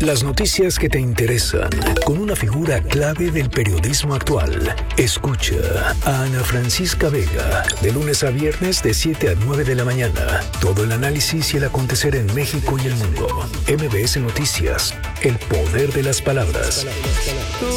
Las noticias que te interesan, con una figura clave del periodismo actual. Escucha a Ana Francisca Vega, de lunes a viernes de 7 a 9 de la mañana. Todo el análisis y el acontecer en México y el mundo. MBS Noticias, el poder de las palabras.